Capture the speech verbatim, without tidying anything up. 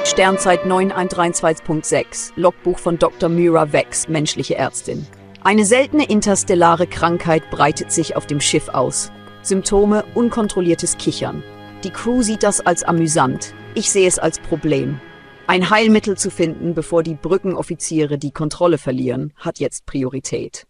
Sternzeit neun eins drei zwei Punkt sechs, Logbuch von Doktor Myra Vex, menschliche Ärztin. Eine seltene interstellare Krankheit breitet sich auf dem Schiff aus. Symptome: unkontrolliertes Kichern. Die Crew sieht das als amüsant. Ich sehe es als Problem. Ein Heilmittel zu finden, bevor die Brückenoffiziere die Kontrolle verlieren, hat jetzt Priorität.